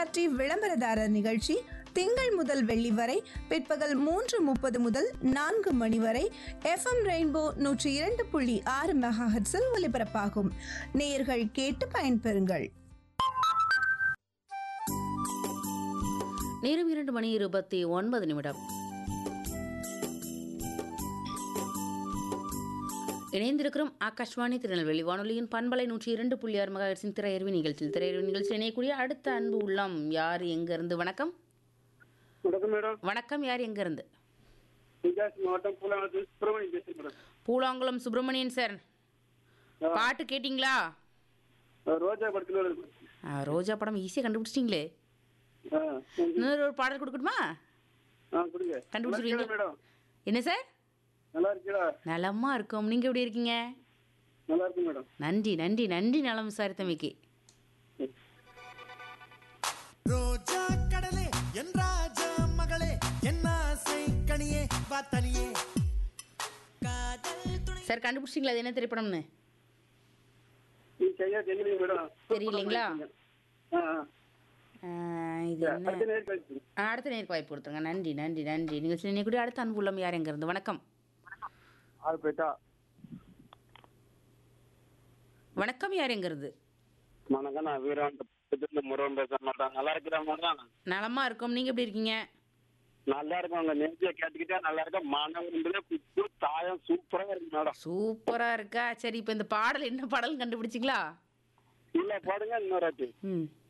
VRT விளம்பரதாரர் நிகழ்ச்சி திங்கள் முதல் வெள்ளி வரை பிற்பகல் 3:30 முதல் 4 மணி வரை FM ரெயின்போ 102.6 மெகாஹெர்ட்ஸில் ஒலிபரப்பாகும். நேயர்கள் கேட்டு பயன்பெறுங்கள். நேரம் 2:29 இணைந்திருக்கிறோம் ஆகாஷ்வாணி திருநெல்வேலி வானொலியின் பண்பலை 102.6 மெகாஹெர்ட்ஸின் திரையறிவு நிகழ்ச்சியில் இணையக்கூடிய அடுத்த அன்பு உள்ளம் யார் எங்க இருந்து? வணக்கம். வணக்கம், யார் எங்க இருந்து? பூலாங்குளம் சுப்பிரமணியன் சார், பாட்டு கேட்டிங்களா? ரோஜா படம் ஈஸியா கண்டுபிடிச்சிட்டீங்களே. இன்னொரு ஒரு பாடல் கொடுக்கணுமா? கண்டுபிடிச்சிருக்கீங்க. என்ன சார்? நலமா இருக்கும். நீங்க எப்படி இருக்கீங்க? நன்றி நன்றி நன்றி நலம் விசாரித்தமைக்கு. ரோஜா கடலே என் ராஜா மகளே என் ஆசை கனியே வா தனியே. சார் கண்டுபிடிச்சிங்களா? அது என்ன திரைப்படம்னு தெரியலீங்களா? இது என்ன? அடுத்த நேருக்கு வாய்ப்பு கொடுத்துருங்க. நன்றி நன்றி நன்றி. நீங்கள் நினைக்கூடிய அடுத்த அன்பு உள்ளம் யார் எங்க இருந்து? வணக்கம். வணக்கம், யார் எங்க இருந்து? வணக்கம், நான் வீரன் பேச நல்லா இருக்கிறேன். நலமா இருக்கும். நீங்க எப்படி இருக்கீங்க? நல்லா இருக்கும். உங்க நேர்த்தியை கேட்டுக்கிட்டே நல்லா இருக்கும். மாணவர்களே தாயம் சூப்பரா இருக்கு மேடம். சூப்பரா இருக்கா? சரி, இப்ப இந்த பாடல் என்ன பாடல் கண்டுபிடிச்சிங்களா? இல்ல, போடுங்க இன்னொரு.